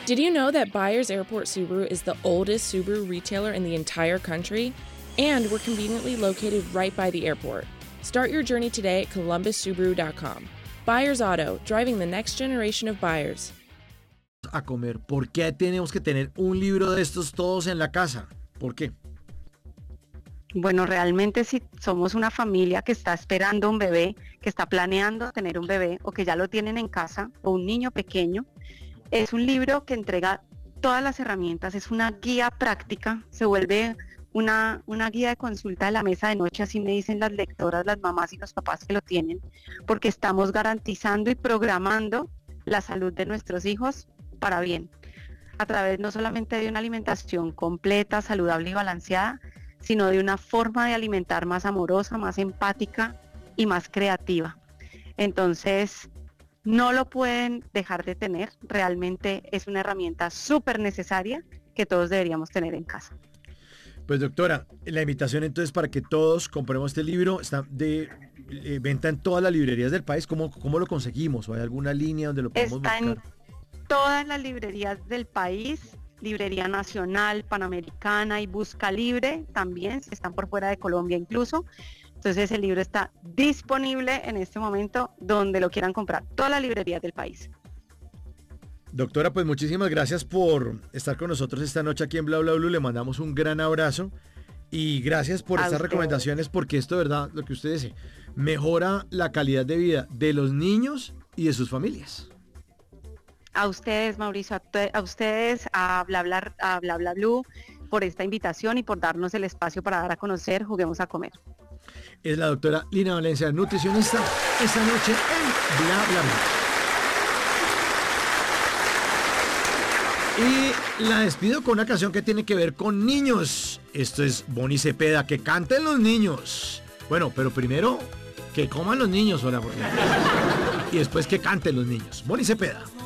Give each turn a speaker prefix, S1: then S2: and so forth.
S1: Did you know that Byers Airport Subaru is the oldest Subaru retailer in the entire country? And we're conveniently located right by the airport. Start your journey today at columbussubaru.com. Byers Auto, driving the next generation of buyers.
S2: A comer. ¿Por qué tenemos que tener un libro de estos todos en la casa? ¿Por qué?
S3: Bueno, realmente si somos una familia que está esperando un bebé, que está planeando tener un bebé o que ya lo tienen en casa o un niño pequeño, es un libro que entrega todas las herramientas, es una guía práctica, se vuelve una guía de consulta de la mesa de noche, así me dicen las lectoras, las mamás y los papás que lo tienen, porque estamos garantizando y programando la salud de nuestros hijos para bien, a través no solamente de una alimentación completa, saludable y balanceada, sino de una forma de alimentar más amorosa, más empática y más creativa. Entonces, no lo pueden dejar de tener, realmente es una herramienta súper necesaria que todos deberíamos tener en casa.
S2: Pues doctora, la invitación entonces para que todos compremos este libro, está de venta en todas las librerías del país. ¿Cómo lo conseguimos? ¿O hay alguna línea donde lo podemos
S3: Está
S2: buscar?
S3: en todas las librerías del país, Librería Nacional, Panamericana y Busca Libre también, si están por fuera de Colombia incluso. Entonces el libro está disponible en este momento donde lo quieran comprar, todas las librerías del país.
S2: Doctora, pues muchísimas gracias por estar con nosotros esta noche aquí en Bla Bla Blue. Le mandamos un gran abrazo y gracias por estas recomendaciones, porque esto, de verdad, lo que usted dice, mejora la calidad de vida de los niños y de sus familias.
S3: A ustedes, Mauricio, a ustedes, a Bla Bla Blue, por esta invitación y por darnos el espacio para dar a conocer Juguemos a Comer.
S2: Es la doctora Lina Valencia, nutricionista, esta noche en Bla Bla Blue. Y la despido con una canción que tiene que ver con niños. Esto es Bonnie Cepeda, que canten los niños. Bueno, pero primero que coman los niños, hola, porque... y después que canten los niños. Bonnie Cepeda.